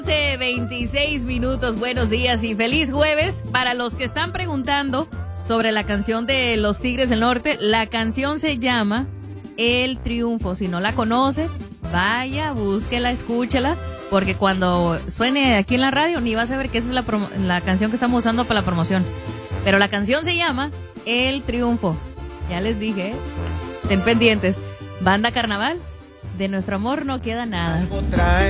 26 minutos, buenos días y feliz jueves. Para los que están preguntando sobre la canción de los Tigres del Norte, la canción se llama El Triunfo. Si no la conoce, vaya, búsquela, escúchela, porque cuando suene aquí en la radio ni vas a ver que esa es la canción que estamos usando para la promoción. Pero la canción se llama El Triunfo. Ya les dije, estén pendientes. Banda Carnaval, de nuestro amor no queda nada.